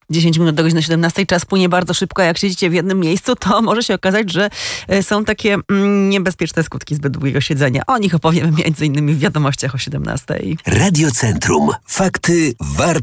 10 minut do godziny 17. Czas płynie bardzo szybko. Jak siedzicie w jednym miejscu, to może się okazać, że są takie niebezpieczne skutki zbyt długiego siedzenia. O nich opowiemy m.in. w wiadomościach o 17. Radio Centrum. Fakty warte